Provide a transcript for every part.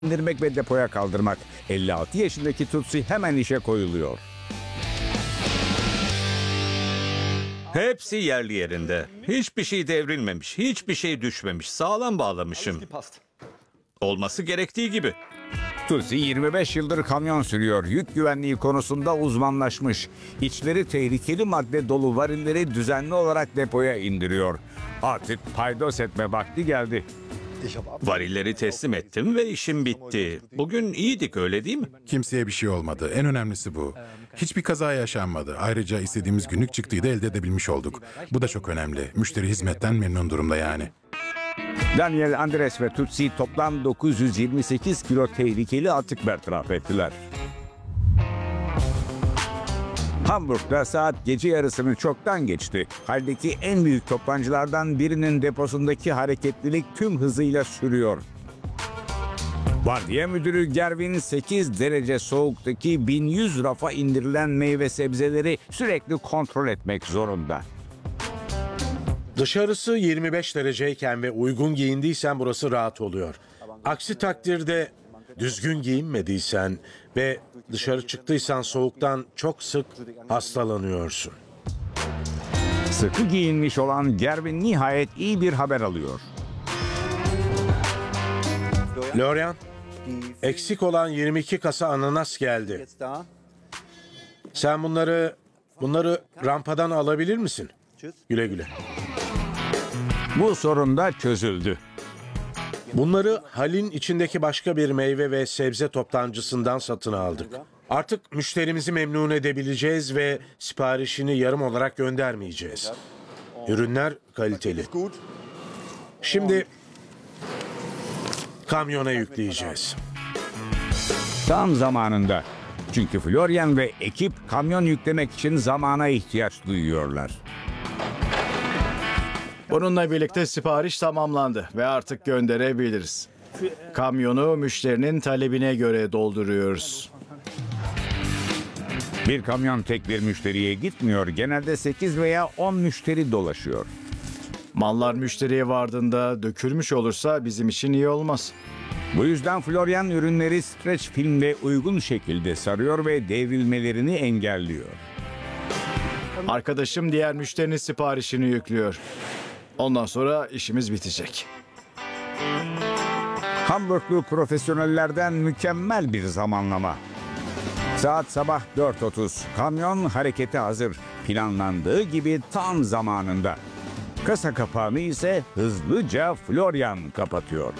indirmek ve depoya kaldırmak. 56 yaşındaki Tutsi hemen işe koyuluyor. Hepsi yerli yerinde. Hiçbir şey devrilmemiş, hiçbir şey düşmemiş. Sağlam bağlamışım. Olması gerektiği gibi. Tutsi 25 yıldır kamyon sürüyor. Yük güvenliği konusunda uzmanlaşmış. İçleri tehlikeli madde dolu varilleri düzenli olarak depoya indiriyor. Artık paydos etme vakti geldi. Varilleri teslim ettim ve işim bitti. Bugün iyiydik, öyle değil mi? Kimseye bir şey olmadı. En önemlisi bu. Hiçbir kaza yaşanmadı. Ayrıca istediğimiz günlük çıktıyı da elde edebilmiş olduk. Bu da çok önemli. Müşteri hizmetten memnun durumda yani. Daniel, Andres ve Tutsi toplam 928 kilo tehlikeli atık bertaraf ettiler. Hamburg'da saat gece yarısını çoktan geçti. Haldeki en büyük toptancılardan birinin deposundaki hareketlilik tüm hızıyla sürüyor. Vardiya müdürü Gervin 8 derece soğuktaki 1100 rafa indirilen meyve sebzeleri sürekli kontrol etmek zorunda. Dışarısı 25 dereceyken ve uygun giyindiysen burası rahat oluyor. Aksi takdirde düzgün giyinmediysen ve dışarı çıktıysan soğuktan çok sık hastalanıyorsun. Sıkı giyinmiş olan Gervin nihayet iyi bir haber alıyor. Florian, eksik olan 22 kasa ananas geldi. Sen bunları rampadan alabilir misin? Güle güle. Bu sorun da çözüldü. Bunları Hal'in içindeki başka bir meyve ve sebze toptancısından satın aldık. Artık müşterimizi memnun edebileceğiz ve siparişini yarım olarak göndermeyeceğiz. Ürünler kaliteli. Şimdi kamyona yükleyeceğiz. Tam zamanında. Çünkü Florian ve ekip kamyon yüklemek için zamana ihtiyaç duyuyorlar. Bununla birlikte sipariş tamamlandı ve artık gönderebiliriz. Kamyonu müşterinin talebine göre dolduruyoruz. Bir kamyon tek bir müşteriye gitmiyor. Genelde 8 veya 10 müşteri dolaşıyor. Mallar müşteriye vardığında dökülmüş olursa bizim için iyi olmaz. Bu yüzden Florian ürünleri streç filmle uygun şekilde sarıyor ve devrilmelerini engelliyor. Arkadaşım diğer müşterinin siparişini yüklüyor. Ondan sonra işimiz bitecek. Hamburglu profesyonellerden mükemmel bir zamanlama. Saat sabah 4:30. Kamyon harekete hazır. Planlandığı gibi tam zamanında. Kasa kapağını ise hızlıca Florian kapatıyor.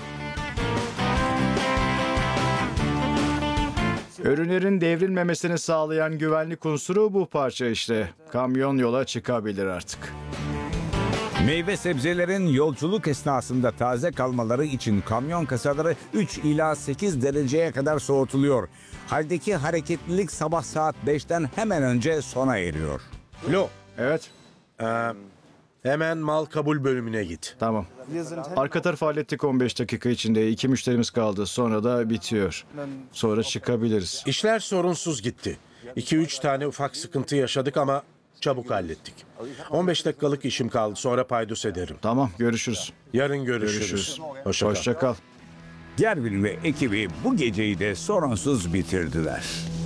Ürünlerin devrilmemesini sağlayan güvenlik unsuru bu parça işte. Kamyon yola çıkabilir artık. Meyve sebzelerin yolculuk esnasında taze kalmaları için kamyon kasaları 3 ila 8 dereceye kadar soğutuluyor. Haldeki hareketlilik sabah saat 5'ten hemen önce sona eriyor. Lo, Evet, hemen mal kabul bölümüne git. tamam. Arka tarafı hallettik 15 dakika içinde. 2 müşterimiz kaldı. Sonra da bitiyor. Sonra çıkabiliriz. İşler sorunsuz gitti. 2-3 tane ufak sıkıntı yaşadık ama çabuk hallettik. 15 dakikalık işim kaldı. Sonra paydos ederim. Tamam, görüşürüz. Yarın görüşürüz. Hoşça kal. Hoşça kal. Gervin ve ekibi bu geceyi de sorunsuz bitirdiler.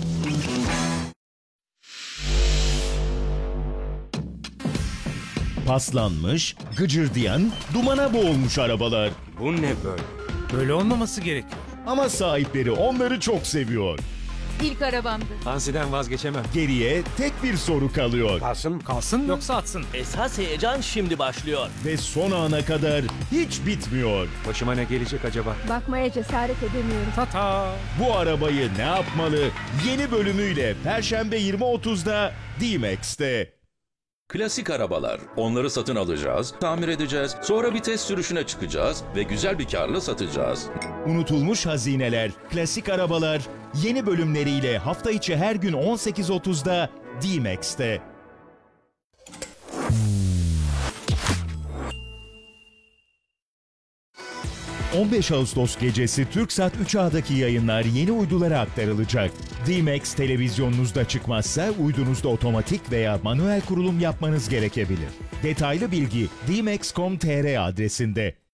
Paslanmış, gıcırdayan, dumana boğulmuş arabalar. Bu ne böyle? Böyle olmaması gerekiyor. Ama sahipleri onları çok seviyor. İlk arabamdı. Hansi'den vazgeçemem. Geriye tek bir soru kalıyor. Kalsın mı yoksa atsın? Esas heyecan şimdi başlıyor. Ve son ana kadar hiç bitmiyor. Başıma ne gelecek acaba? Bakmaya cesaret edemiyorum. Tata. Bu arabayı ne yapmalı? Yeni bölümüyle Perşembe 20.30'da D-Max'te. Klasik arabalar. Onları satın alacağız, tamir edeceğiz, sonra bir test sürüşüne çıkacağız ve güzel bir karla satacağız. Unutulmuş hazineler, klasik arabalar yeni bölümleriyle hafta içi her gün 18.30'da D-Max'te. 15 Ağustos gecesi Türksat 3A'daki yayınlar yeni uydulara aktarılacak. D-Max televizyonunuzda çıkmazsa uydunuzda otomatik veya manuel kurulum yapmanız gerekebilir. Detaylı bilgi dmax.com.tr adresinde.